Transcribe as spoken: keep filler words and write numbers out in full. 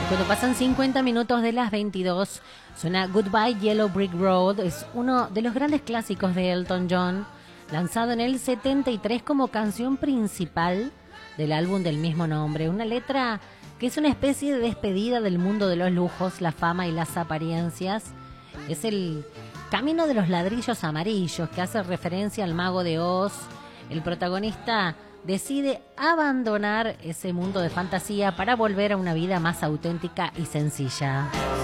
Cuando pasan cincuenta minutos de las veintidós, suena Goodbye Yellow Brick Road. Es uno de los grandes clásicos de Elton John, lanzado en el setenta y tres como canción principal del álbum del mismo nombre. Una letra que es una especie de despedida del mundo de los lujos, la fama y las apariencias. Es el camino de los ladrillos amarillos, que hace referencia al mago de Oz. El protagonista decide abandonar ese mundo de fantasía para volver a una vida más auténtica y sencilla.